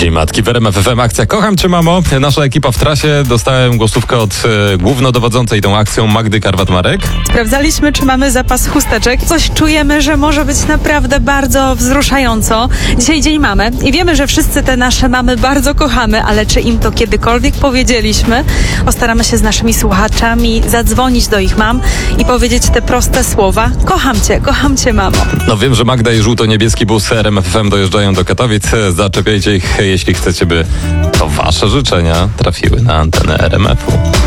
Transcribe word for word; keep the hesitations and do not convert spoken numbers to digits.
Dzień Matki w R M F F M. Akcja Kocham Cię, mamo. Nasza ekipa w trasie. Dostałem głosówkę od e, głównodowodzącej tą akcją Magdy Karwat-Marek. Sprawdzaliśmy, czy mamy zapas chusteczek. Coś czujemy, że może być naprawdę bardzo wzruszająco. Dzisiaj Dzień Mamy i wiemy, że wszyscy te nasze mamy bardzo kochamy, ale czy im to kiedykolwiek powiedzieliśmy? Postaramy się z naszymi słuchaczami zadzwonić do ich mam i powiedzieć te proste słowa. Kocham Cię, kocham Cię, mamo. No wiem, że Magda i żółto-niebieski bus R M F F M dojeżdżają do Katowic. Zaczepiajcie ich, jeśli chcecie, by to wasze życzenia trafiły na antenę R M F u.